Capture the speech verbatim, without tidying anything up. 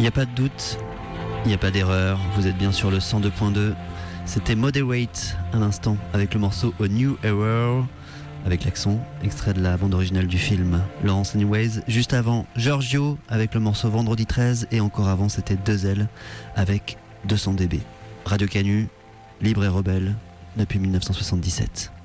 Il n'y a pas de doute, il n'y a pas d'erreur, vous êtes bien sur le cent deux point deux. C'était Moderate à l'instant avec le morceau A New Era, avec l'accent, extrait de la bande originale du film Laurence Anyways. Juste avant, Giorgio avec le morceau Vendredi treize, et encore avant c'était Deux Ailes avec deux cents décibels. Radio Canu, libre et rebelle depuis mille neuf cent soixante-dix-sept.